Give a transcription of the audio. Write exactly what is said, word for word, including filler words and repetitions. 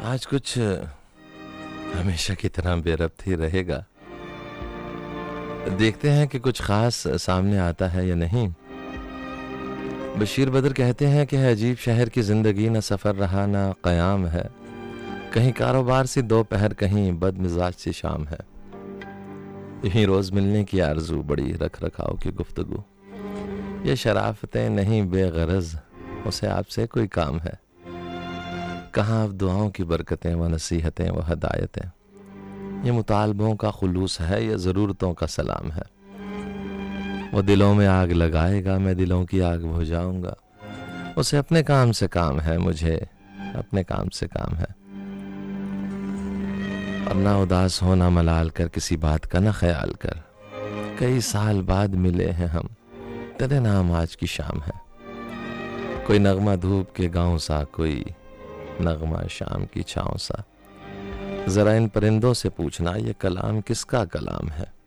आज कुछ हमेशा की तरह बेरब्त ही रहेगा। देखते हैं कि कुछ खास सामने आता है या नहीं। बशीर बदर कहते हैं कि है अजीब शहर की जिंदगी, न सफ़र रहा न क़याम है। कहीं कारोबार सी दोपहर, कहीं बदमिजाज सी शाम है। यहीं रोज़ मिलने की आरजू, बड़ी रख रखाव की गुफ्तगू। ये शराफतें नहीं बेगरज, उसे आपसे कोई काम है। कहाँ अब दुआओं की बरकतें व नसीहतें व हदायतें। ये मुतालबों का खुलूस है या ज़रूरतों का सलाम है। वो दिलों में आग लगाएगा, मैं दिलों की आग बुझाऊंगा। उसे अपने काम से काम है, मुझे अपने काम से काम है। और ना उदास होना मलाल कर, किसी बात का ना ख्याल कर। कई साल बाद मिले हैं हम, तेरे नाम आज की शाम है। कोई नगमा धूप के गाँव सा, कोई नगमा शाम की छाँव सा। जरा इन परिंदों से पूछना, ये कलाम किसका कलाम है।